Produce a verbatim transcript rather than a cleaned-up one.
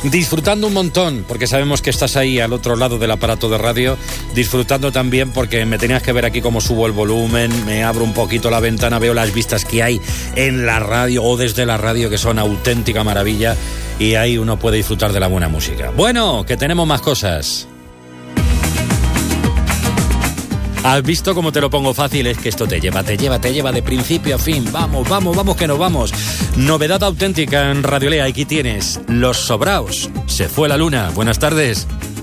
disfrutando un montón, porque sabemos que estás ahí al otro lado del aparato de radio, disfrutando también porque me tenías que ver aquí cómo subo el volumen, me abro un poquito la ventana, veo las vistas que hay en la radio o desde la radio, que son auténtica maravilla, y ahí uno puede disfrutar de la buena música. Bueno, que tenemos más cosas. ¿Has visto cómo te lo pongo fácil? Es que esto te lleva, te lleva, te lleva de principio a fin. Vamos, vamos, vamos que nos vamos. Novedad auténtica en Radiolea. Aquí tienes Los Sobraos. Se fue la luna. Buenas tardes.